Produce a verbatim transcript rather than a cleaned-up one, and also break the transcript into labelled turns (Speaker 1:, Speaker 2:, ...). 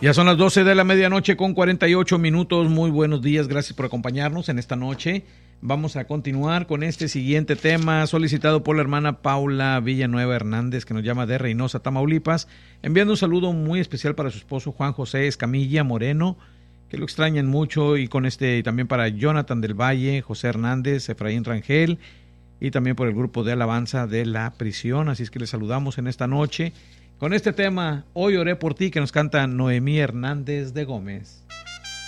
Speaker 1: Ya son las doce de la medianoche con cuarenta y ocho minutos. Muy buenos días, gracias por acompañarnos en esta noche. Vamos a continuar con este siguiente tema solicitado por la hermana Paula Villanueva Hernández, que nos llama de Reynosa, Tamaulipas, enviando un saludo muy especial para su esposo Juan José Escamilla Moreno, que lo extrañan mucho, y con este también para Jonathan del Valle, José Hernández, Efraín Rangel, y también por el grupo de alabanza de la prisión. Así es que les saludamos en esta noche con este tema, Hoy oré por ti, que nos canta Noemí Hernández de Gómez.